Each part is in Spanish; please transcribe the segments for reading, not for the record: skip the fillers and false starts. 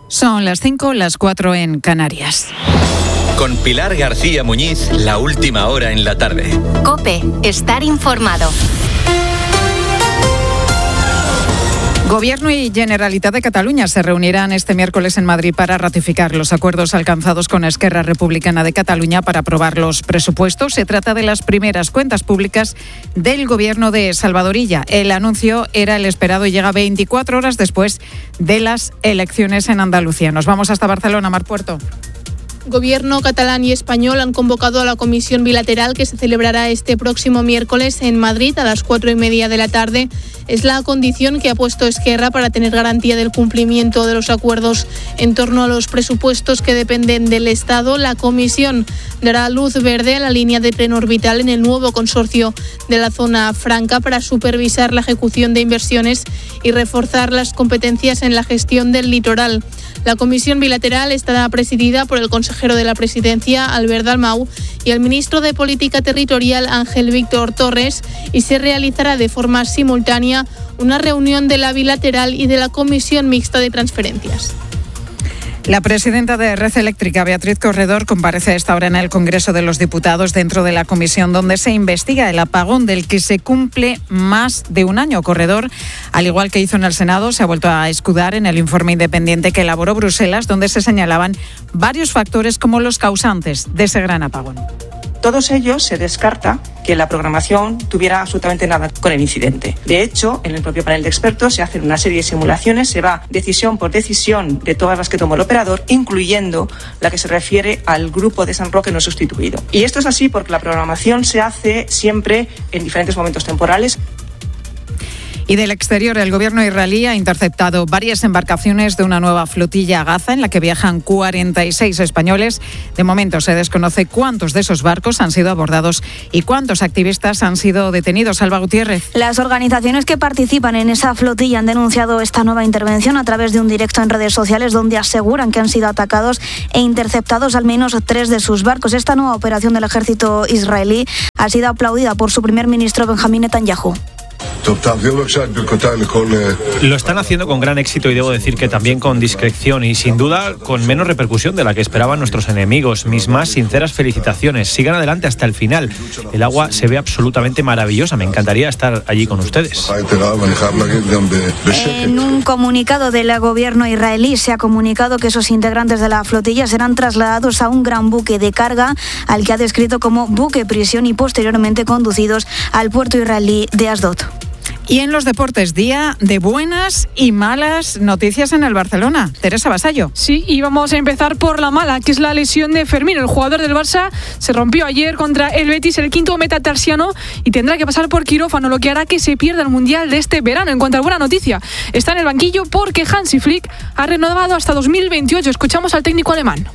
Son las 5, las 4 en Canarias. Con Pilar García Muñiz, la última hora en la tarde. COPE, estar informado. Gobierno y Generalitat de Cataluña se reunirán este miércoles en Madrid para ratificar los acuerdos alcanzados con Esquerra Republicana de Cataluña para aprobar los presupuestos. Se trata de las primeras cuentas públicas del Gobierno de Salvador Illa. El anuncio era el esperado y llega 24 horas después de las elecciones en Andalucía. Nos vamos hasta Barcelona, Mar Puerto. Gobierno catalán y español han convocado a la comisión bilateral que se celebrará este próximo miércoles en Madrid a las 4:30 de la tarde. Es la condición que ha puesto Esquerra para tener garantía del cumplimiento de los acuerdos en torno a los presupuestos que dependen del Estado. La comisión dará luz verde a la línea de tren orbital en el nuevo consorcio de la zona franca para supervisar la ejecución de inversiones y reforzar las competencias en la gestión del litoral. La comisión bilateral estará presidida por el consejero de la Presidencia, Albert Dalmau, y el ministro de Política Territorial, Ángel Víctor Torres, y se realizará de forma simultánea una reunión de la bilateral y de la Comisión Mixta de Transferencias. La presidenta de Red Eléctrica, Beatriz Corredor, comparece a esta hora en el Congreso de los Diputados dentro de la comisión donde se investiga el apagón del que se cumple más de un año. Corredor, al igual que hizo en el Senado, se ha vuelto a escudar en el informe independiente que elaboró Bruselas, donde se señalaban varios factores como los causantes de ese gran apagón. Todos ellos se descarta que la programación tuviera absolutamente nada con el incidente. De hecho, en el propio panel de expertos se hacen una serie de simulaciones, se va decisión por decisión de todas las que tomó el operador, incluyendo la que se refiere al grupo de San Roque no sustituido. Y esto es así porque la programación se hace siempre en diferentes momentos temporales. Y del exterior, el gobierno israelí ha interceptado varias embarcaciones de una nueva flotilla a Gaza en la que viajan 46 españoles. De momento se desconoce cuántos de esos barcos han sido abordados y cuántos activistas han sido detenidos. Alba Gutiérrez. Las organizaciones que participan en esa flotilla han denunciado esta nueva intervención a través de un directo en redes sociales donde aseguran que han sido atacados e interceptados al menos 3 de sus barcos. Esta nueva operación del ejército israelí ha sido aplaudida por su primer ministro Benjamín Netanyahu. Lo están haciendo con gran éxito y debo decir que también con discreción y sin duda con menos repercusión de la que esperaban nuestros enemigos. Mis más sinceras felicitaciones. Sigan adelante hasta el final. El agua se ve absolutamente maravillosa. Me encantaría estar allí con ustedes. En un comunicado del gobierno israelí se ha comunicado que esos integrantes de la flotilla serán trasladados a un gran buque de carga al que ha descrito como buque prisión y posteriormente conducidos al puerto israelí de Asdod. Y en los deportes, día de buenas y malas noticias en el Barcelona. Teresa Vasallo. Sí, y vamos a empezar por la mala, que es la lesión de Fermín. El jugador del Barça se rompió ayer contra el Betis el quinto metatarsiano y tendrá que pasar por quirófano, lo que hará que se pierda el Mundial de este verano. En cuanto a buena noticia, está en el banquillo porque Hansi Flick ha renovado hasta 2028. Escuchamos al técnico alemán.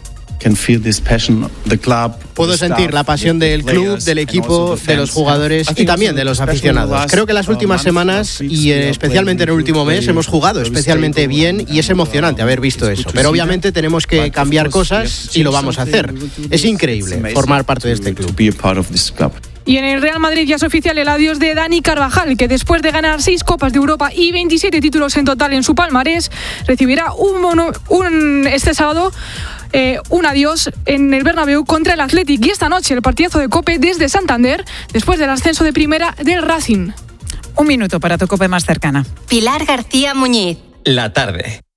Puedo sentir la pasión del club, del equipo, de los jugadores y también de los aficionados. Creo que las últimas semanas y especialmente en el último mes hemos jugado especialmente bien y es emocionante haber visto eso. Pero obviamente tenemos que cambiar cosas y lo vamos a hacer. Es increíble formar parte de este club. Y en el Real Madrid ya es oficial el adiós de Dani Carvajal, que después de ganar 6 Copas de Europa y 27 títulos en total en su palmarés, recibirá este sábado un adiós en el Bernabéu contra el Athletic. Y esta noche el partidazo de COPE desde Santander, después del ascenso de primera del Racing. Un minuto para tu COPE más cercana. Pilar García Muñiz. La tarde.